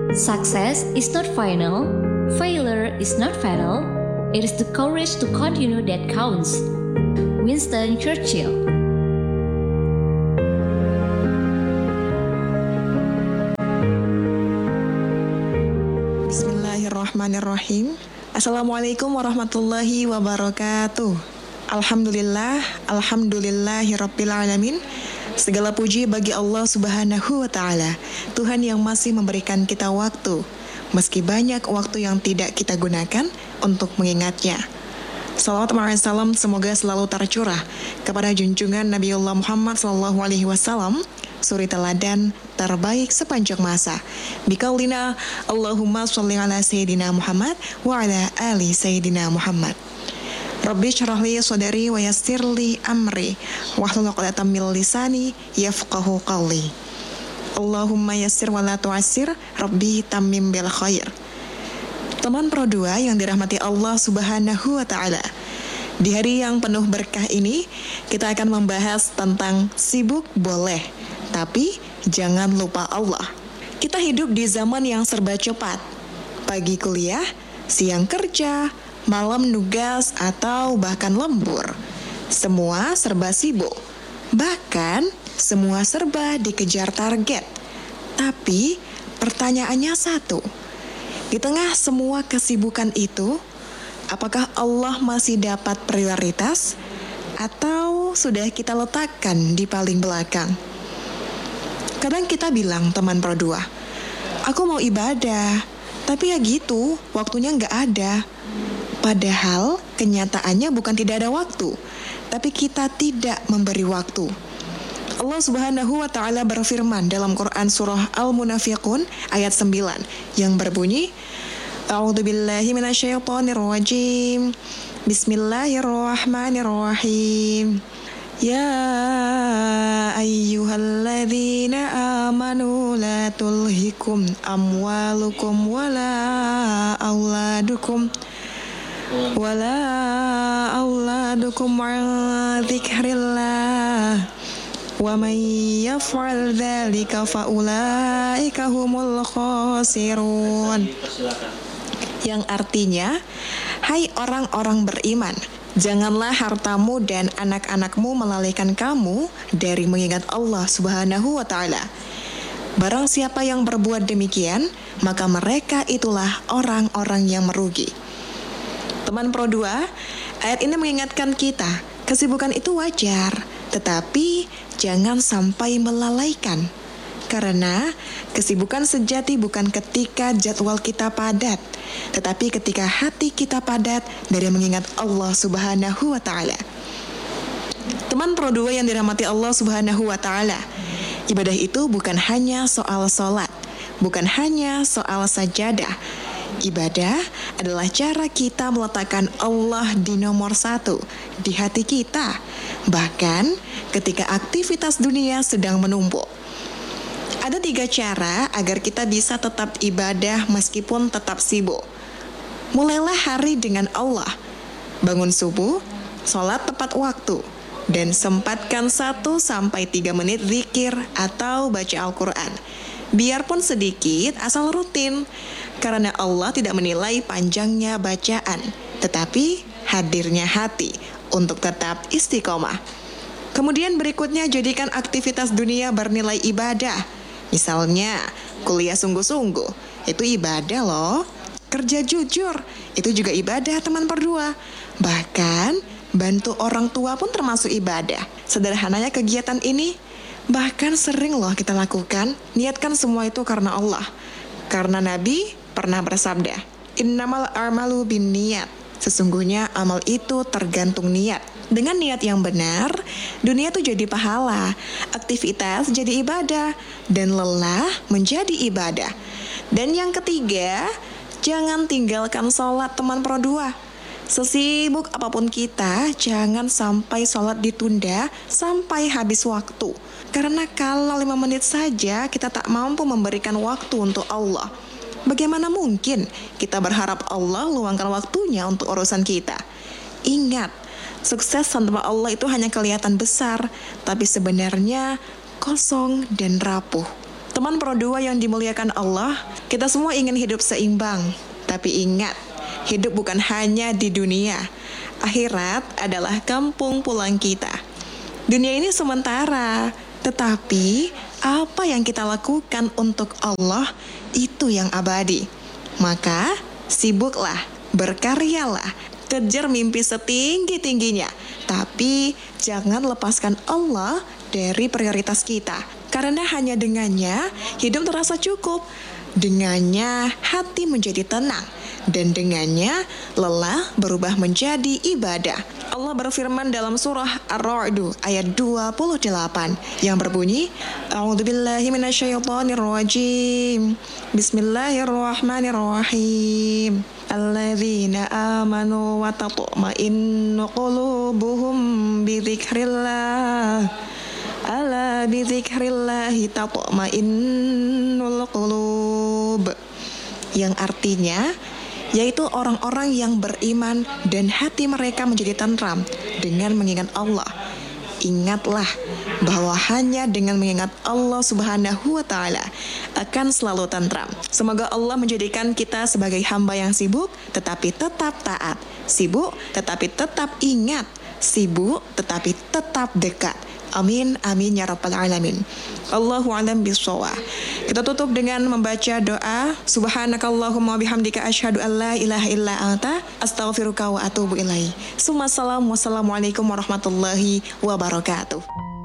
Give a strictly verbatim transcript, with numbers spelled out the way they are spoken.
Success is not final, failure is not fatal, it is the courage to continue that counts. Winston Churchill. Bismillahirrahmanirrahim. Assalamualaikum warahmatullahi wabarakatuh. Alhamdulillah, alhamdulillahirabbil alamin. Segala puji bagi Allah Subhanahu wa taala, Tuhan yang masih memberikan kita waktu, meski banyak waktu yang tidak kita gunakan untuk mengingatnya. Salawat dan salam semoga selalu tercurah kepada junjungan Nabiullah Muhammad sallallahu alaihi wasallam, suri teladan terbaik sepanjang masa. Bikaulina Allahumma sholli ala sayyidina Muhammad wa ala ali sayyidina Muhammad. Rabbi syrah li sadri wa yassir li amri wahlul 'uqdatam min lisani yafqahu qawli. Allahumma yassir wa la tu'assir, Rabbi tammim bil khair. Teman Pro dua yang dirahmati Allah Subhanahu wa taala. Di hari yang penuh berkah ini, kita akan membahas tentang sibuk boleh, tapi jangan lupa Allah. Kita hidup di zaman yang serba cepat. Pagi kuliah, siang kerja, malam nugas, atau bahkan lembur. Semua serba sibuk. Bahkan semua serba dikejar target. Tapi pertanyaannya satu. Di tengah semua kesibukan itu, apakah Allah masih dapat prioritas atau sudah kita letakkan di paling belakang? Kadang kita bilang, teman Pro dua, aku mau ibadah, tapi ya gitu, waktunya nggak ada. Padahal kenyataannya bukan tidak ada waktu, tapi kita tidak memberi waktu. Allah Subhanahu wa taala berfirman dalam Quran surah Al-Munafiqun ayat sembilan yang berbunyi, A'udzubillahi minasyaitonir rajim. Bismillahirrahmanirrahim. Ya ayyuhalladzina amanu la tulhikum amwalukum wala auladukum wala auladukum an dzikrillah wa may yaf'al dzalika fa ulaika humul khasirun. Yang artinya, hai orang-orang beriman, janganlah hartamu dan anak-anakmu melalaikan kamu dari mengingat Allah Subhanahu wa taala. Barang siapa yang berbuat demikian, maka mereka itulah orang-orang yang merugi. Teman Pro dua, ayat ini mengingatkan kita, kesibukan itu wajar, tetapi jangan sampai melalaikan. Karena kesibukan sejati bukan ketika jadwal kita padat, tetapi ketika hati kita padat dari mengingat Allah Subhanahu wa taala. Teman Pro dua yang dirahmati Allah Subhanahu wa taala, ibadah itu bukan hanya soal sholat, bukan hanya soal sajadah. Ibadah adalah cara kita meletakkan Allah di nomor satu di hati kita, bahkan ketika aktivitas dunia sedang menumpuk. Ada tiga cara agar kita bisa tetap ibadah meskipun tetap sibuk. Mulailah hari dengan Allah. Bangun subuh, sholat tepat waktu, dan sempatkan satu sampai tiga menit zikir atau baca Al-Quran. Biarpun sedikit, asal rutin. Karena Allah tidak menilai panjangnya bacaan, tetapi hadirnya hati untuk tetap istiqomah. Kemudian berikutnya, jadikan aktivitas dunia bernilai ibadah. Misalnya, kuliah sungguh-sungguh, itu ibadah loh. Kerja jujur, itu juga ibadah teman Pro dua. Bahkan, bantu orang tua pun termasuk ibadah. Sederhananya kegiatan ini, bahkan sering loh kita lakukan. Niatkan semua itu karena Allah. Karena Nabi pernah bersabda, Innamal a'malu binniyat. Sesungguhnya amal itu tergantung niat. Dengan niat yang benar, dunia tuh jadi pahala, aktivitas jadi ibadah, dan lelah menjadi ibadah. Dan yang ketiga, jangan tinggalkan sholat teman Pro dua. Sesibuk apapun kita, jangan sampai sholat ditunda sampai habis waktu. Karena kalau lima menit saja kita tak mampu memberikan waktu untuk Allah, bagaimana mungkin kita berharap Allah luangkan waktunya untuk urusan kita? Ingat, sukses tanpa Allah itu hanya kelihatan besar, tapi sebenarnya kosong dan rapuh. Teman Pro dua yang dimuliakan Allah, kita semua ingin hidup seimbang. Tapi ingat, hidup bukan hanya di dunia. Akhirat adalah kampung pulang kita. Dunia ini sementara, tetapi apa yang kita lakukan untuk Allah itu yang abadi. Maka sibuklah, berkaryalah, kejar mimpi setinggi-tingginya. Tapi jangan lepaskan Allah dari prioritas kita. Karena hanya dengannya hidup terasa cukup. Dengannya hati menjadi tenang. Dan dengannya lelah berubah menjadi ibadah. Allah berfirman dalam surah Ar-Ra'd ayat dua puluh delapan yang berbunyi, A'udzubillahi minasyaitonirrajim. Bismillahirrahmanirrahim. Alladzina amanu wa tatma'innu qulubuhum bidzikrillah. Ala bidzikrillahi tatma'innul qulub. Yang artinya yaitu orang-orang yang beriman dan hati mereka menjadi tentram dengan mengingat Allah. Ingatlah bahwa hanya dengan mengingat Allah Subhanahu wa Ta'ala akan selalu tentram. Semoga Allah menjadikan kita sebagai hamba yang sibuk tetapi tetap taat, sibuk tetapi tetap ingat, sibuk tetapi tetap dekat. Amin, amin ya rabbal alamin. Allahu a'lam bishawab. Kita tutup dengan membaca doa. Subhanakallahumma bihamdika asyhadu an la ilaha illa anta astaghfiruka wa atubu ilaik. Wassalamualaikum warahmatullahi wabarakatuh.